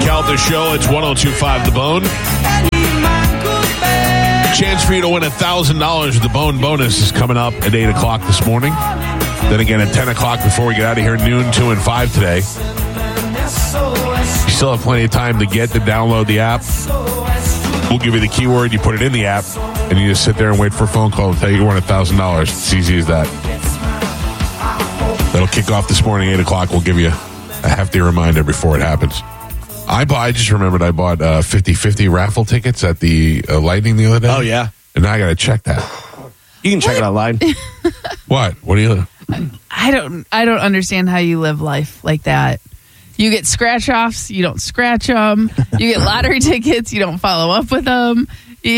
Calda Show. It's 102.5 The Bone. Chance for you to win $1,000 with the Bone bonus is coming up at 8 o'clock this morning. Then again at 10 o'clock before we get out of here, noon, 2, and 5 today. You still have plenty of time to download the app. We'll give you the keyword. You put it in the app, and you just sit there and wait for a phone call and tell you won $1,000. It's easy as that. That'll kick off this morning, 8 o'clock. We'll give you a hefty reminder before it happens. I just remembered I bought 50-50 raffle tickets at the Lightning the other day. Oh, yeah. And now I got to check that. You can check it online. What? What do you... I don't understand how you live life like that. You get scratch offs, you don't scratch them. You get lottery tickets, you don't follow up with them.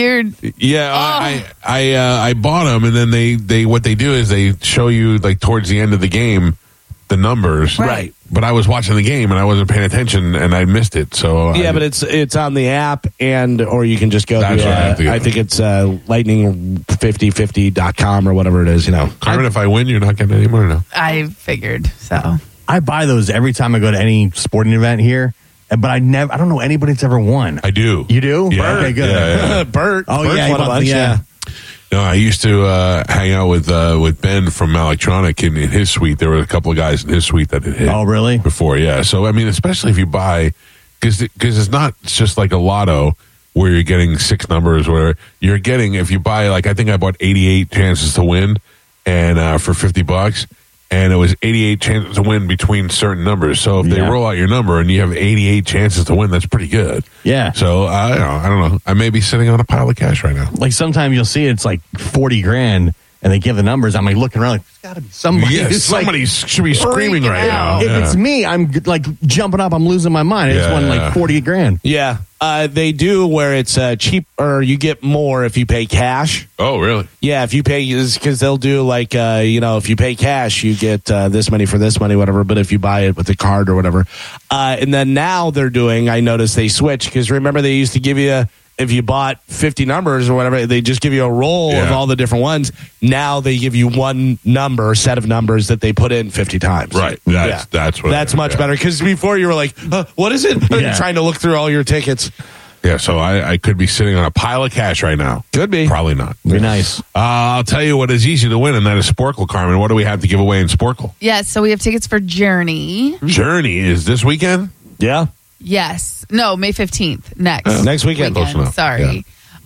I bought them, and then they what they do is they show you like towards the end of the game the numbers. Right. But I was watching the game and I wasn't paying attention and I missed it. So but it's on the app or you can just go to I think it's lightning5050.com or whatever it is, Carmen, if I win, you're not getting any more now. I figured so. I buy those every time I go to any sporting event here, but I don't know anybody that's ever won. I do. You do? Yeah. Okay, good. Yeah. Bert. Oh, Bert's yeah. won a bunch, yeah. No, I used to hang out with Ben from Malectronic in his suite. There were a couple of guys in his suite that had hit. Oh, really? Before, yeah. So, I mean, especially if you buy, because it's not just like a lotto where you're getting 6 numbers, where you're getting, if you buy, like, I think I bought 88 chances to win and for $50. And it was 88 chances to win between certain numbers. So if they roll out your number and you have 88 chances to win, that's pretty good. Yeah. So I don't know. I may be sitting on a pile of cash right now. Like sometimes you'll see it's like $40,000 and they give the numbers. I'm like looking around like, there's got to be somebody. Yeah, somebody should be screaming right now. If it's me, I'm like jumping up. I'm losing my mind. I just won like $40,000. Yeah. They do where it's cheap, or you get more if you pay cash. Oh, really? Yeah, if you pay, because they'll do like, if you pay cash, you get this money for this money, whatever. But if you buy it with a card or whatever. And then now they're doing, I noticed they switched, because remember they used to give you, if you bought 50 numbers or whatever, they just give you a roll of all the different ones. Now they give you one number, set of numbers that they put in 50 times. Right. That's much better. Because before you were like, what is it? You're trying to look through all your tickets. Yeah, so I could be sitting on a pile of cash right now. Could be. Probably not. Be nice. I'll tell you what is easy to win, and that is Sporkle, Carmen. What do we have to give away in Sporkle? Yes, so we have tickets for Journey. Journey is this weekend? Yeah. Yes. No, May 15th. Next weekend. Close enough. Sorry.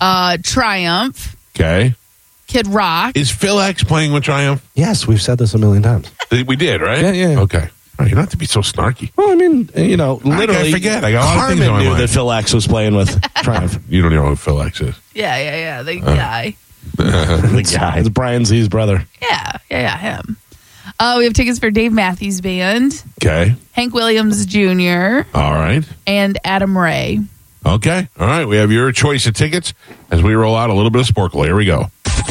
Triumph. Okay. Kid Rock. Is Phil X playing with Triumph? Yes, we've said this a million times. We did, right? Yeah. Okay. Oh, you don't have to be so snarky. Well, I mean, literally, I forget. I got a lot of things on my Carmen knew mind. that Phil X was playing with Triumph. You don't know who Phil X is. Yeah. The guy. The guy. It's Brian Z's brother. Yeah, him. We have tickets for Dave Matthews Band, Okay. Hank Williams Jr., All right. and Adam Ray. Okay. All right. We have your choice of tickets as we roll out a little bit of Sporkle. Here we go.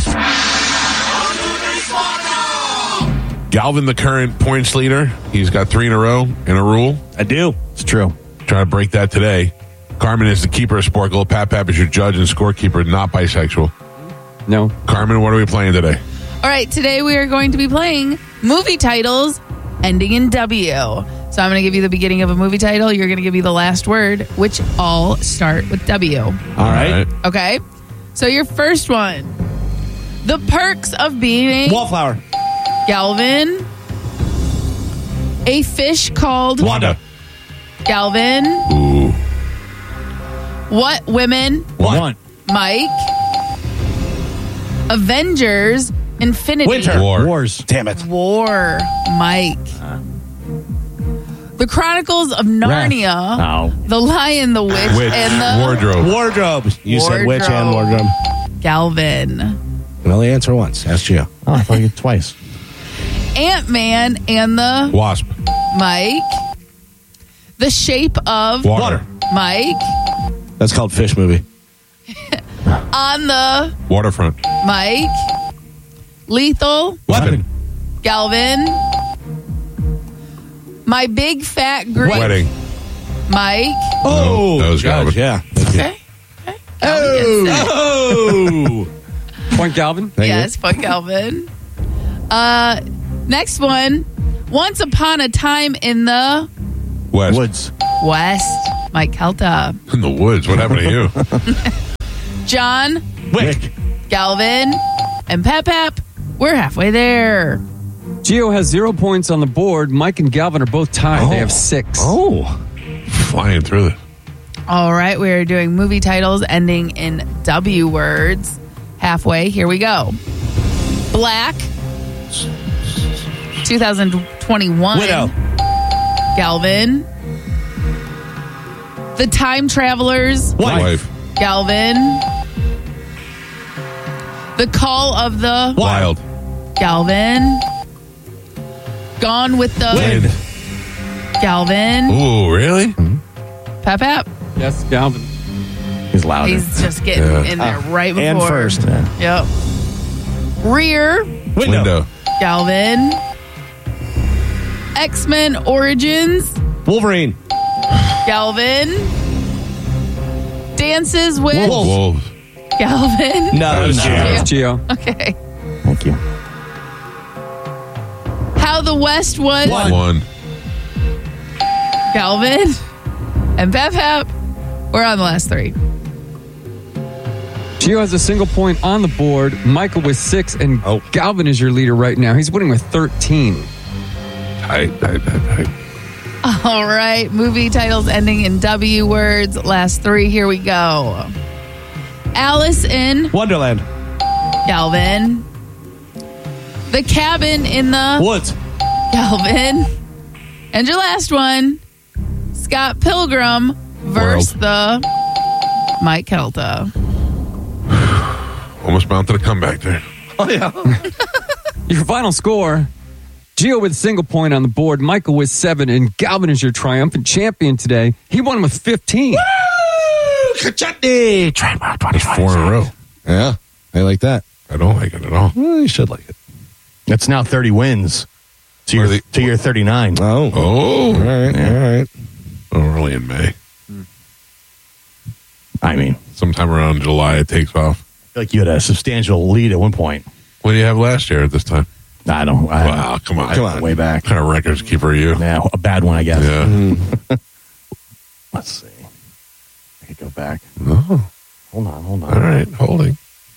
Galvin, the current points leader. He's got 3 in a row in a rule. I do. It's true. Trying to break that today. Carmen is the keeper of Sporkle. Pap is your judge and scorekeeper, not bisexual. No. Carmen, what are we playing today? All right, today we are going to be playing movie titles ending in W. So I'm going to give you the beginning of a movie title. You're going to give me the last word, which all start with W. All right. Okay? So your first one. The perks of being... Wallflower. Galvin. A fish called... Wanda. Galvin. Ooh. What women... One. Mike. Avengers Infinity Winter. War. Wars. Damn it. War. Mike. The Chronicles of Narnia. Oh. The Lion, the Witch, and the Wardrobe. Wardrobe. You said witch and Wardrobe. wardrobe. Galvin. You can only answer once. Ask Gio. Oh, I thought you did twice. Ant-Man and the Wasp. Mike. The Shape of Water. Mike. That's called Fish Movie. On the Waterfront. Mike. Lethal. Weapon. Galvin. My Big Fat Greek. Wedding. Mike. Oh, that was Galvin. Yeah. Okay. Galvin gets it. Oh. Point Galvin? Yes, fuck Galvin. Next one. Once upon a time in the West. Woods. West. Mike Kelta. In the woods. What happened to you? John, Wick. Galvin, and Pep. We're halfway there. Gio has 0 points on the board. Mike and Galvin are both tied. They have 6. Oh. Flying through this. All right, we're doing movie titles ending in W words. Halfway, here we go. Black, 2021. Widow. Galvin. The Time Travelers. Wife. Galvin. The Call of the Wild. Galvin. Gone with the Wind. Galvin. Ooh, really? Pep. Yes, Galvin. He's louder. He's just getting in there right before. And first. Yep. Rear. Window. Galvin. X-Men Origins. Wolverine. Galvin. Dances with Wolves. Galvin. No, was Gio. Okay. Thank you. How the West was One. Galvin. And Pep. We're on the last 3. Gio has a single point on the board. Michael with 6, and Galvin is your leader right now. He's winning with 13. Tight. All right. Movie titles ending in W words. Last 3. Here we go. Alice in Wonderland. Galvin. The Cabin in the Woods. Galvin. And your last one. Scott Pilgrim versus the Mike Kelta. Almost mounted a comeback there. Oh, yeah. Your final score, Gio with a single point on the board, Michael with 7, and Galvin is your triumphant champion today. He won with 15. Kachutney. Trademark 25. 4 in a row. Yeah. I like that. I don't like it at all. Well, you should like it. That's now 30 wins to your 39. Oh. Oh. All right. Early in May. I mean, Sometime around July it takes off. I feel like you had a substantial lead at one point. What do you have last year at this time? I don't. Wow, come on. Way back. What kind of records keeper are you? Yeah, a bad one, I guess. Yeah. Let's see. I could go back. Oh. Hold on. All right, holding.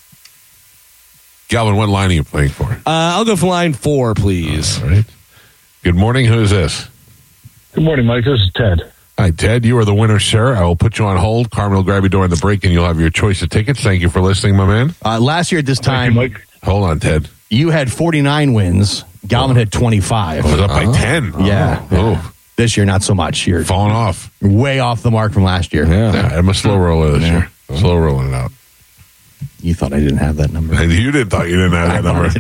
Galvin, what line are you playing for? I'll go for line 4, please. All right. Good morning. Who is this? Good morning, Mike. This is Ted. Hi, Ted. You are the winner, sir. I will put you on hold. Carmen will grab you during the break, and you'll have your choice of tickets. Thank you for listening, my man. Last year at this time, Thank you, Mike. Hold on, Ted. you had 49 wins. Galvin had 25. I was up by 10. Yeah. Oh, This year, not so much. You're falling off. way off the mark from last year. Yeah, I'm a slow roller this year. Slow rolling it out. You thought I didn't have that number. And you didn't thought you didn't have that number.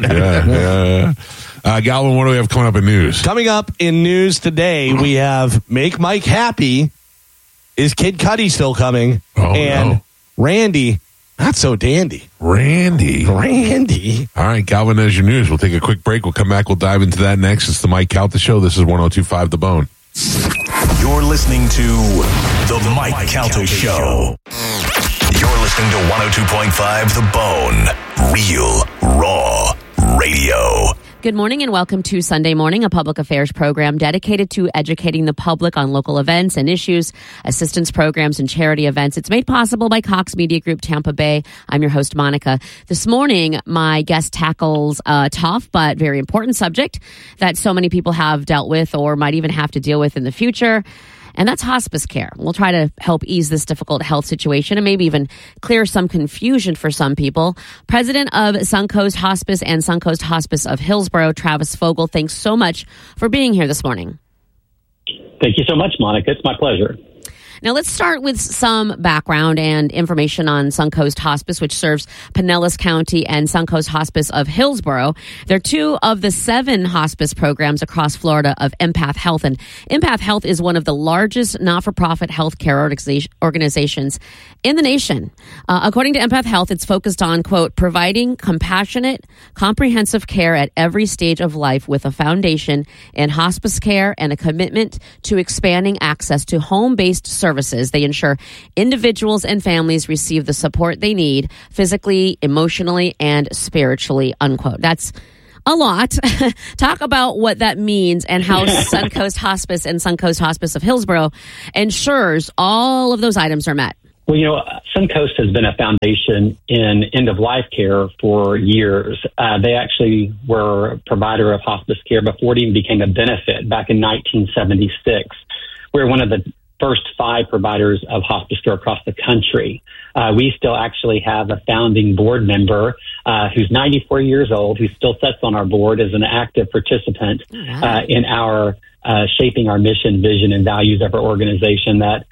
Yeah. Galvin, what do we have coming up in news? Coming up in news today, we have Make Mike Happy. Is Kid Cudi still coming? Oh, and no. Randy, not so dandy. Randy. Randy. All right, Galvin, there's your news. We'll take a quick break. We'll come back. We'll dive into that next. It's the Mike Calta Show. This is 102.5 The Bone. You're listening to The Mike Calta Show. You're listening to 102.5 The Bone. Real, raw radio. Good morning and welcome to Sunday Morning, a public affairs program dedicated to educating the public on local events and issues, assistance programs, and charity events. It's made possible by Cox Media Group Tampa Bay. I'm your host, Monica. This morning, my guest tackles a tough but very important subject that so many people have dealt with or might even have to deal with in the future. And that's hospice care. We'll try to help ease this difficult health situation and maybe even clear some confusion for some people. President of Suncoast Hospice and Suncoast Hospice of Hillsborough, Travis Fogel, thanks so much for being here this morning. Thank you so much, Monica. It's my pleasure. Now, let's start with some background and information on Suncoast Hospice, which serves Pinellas County, and Suncoast Hospice of Hillsborough. They're two of the 7 hospice programs across Florida of Empath Health. And Empath Health is one of the largest not-for-profit healthcare organizations in the nation. According to Empath Health, it's focused on, quote, providing compassionate, comprehensive care at every stage of life with a foundation in hospice care and a commitment to expanding access to home-based services. They ensure individuals and families receive the support they need physically, emotionally, and spiritually, unquote. That's a lot. Talk about what that means and how Suncoast Hospice and Suncoast Hospice of Hillsborough ensures all of those items are met. Well, Suncoast has been a foundation in end-of-life care for years. They actually were a provider of hospice care before it even became a benefit back in 1976. We're one of the first 5 providers of hospice care across the country. We still actually have a founding board member who's 94 years old, who still sits on our board as an active participant in our shaping our mission, vision, and values of our organization that